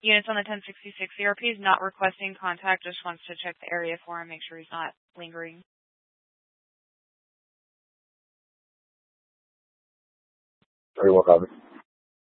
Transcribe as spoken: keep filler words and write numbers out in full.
units on the ten sixty-six. C R P is not requesting contact, just wants to check the area for him, make sure he's not lingering. Very well, copy.